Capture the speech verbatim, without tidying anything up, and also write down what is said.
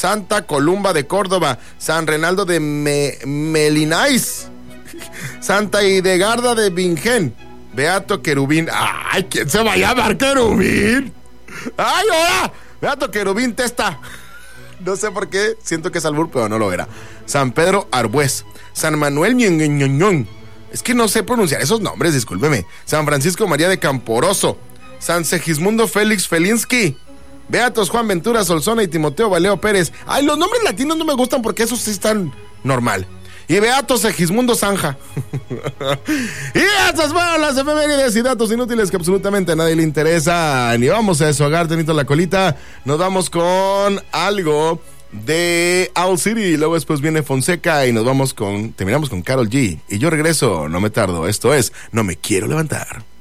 Santa Columba de Córdoba, San Renaldo de Me- Melinais, Santa Hidegarda de Bingen, Beato Querubín. ¡Ay! ¿Quién se va a llamar Querubín? ¡Ay, ahora! Beato Querubín Testa. No sé por qué, siento que es albur, pero no lo era. San Pedro Arbués, San Manuel Ñoñoñón. Es que no sé pronunciar esos nombres, discúlpeme. San Francisco María de Camporoso, San Segismundo Félix Felinsky, Beatos Juan Ventura Solsona y Timoteo Valeo Pérez. Ay, los nombres latinos no me gustan porque esos sí están normal. Y Beato Segismundo Zanja. Y estas fueron las efemérides y datos inútiles que absolutamente a nadie le interesan. Y vamos a deshogar tenito la colita. Nos vamos con algo de Owl City. Luego después viene Fonseca y nos vamos con... Terminamos con Karol G. Y yo regreso, no me tardo. Esto es No Me Quiero Levantar.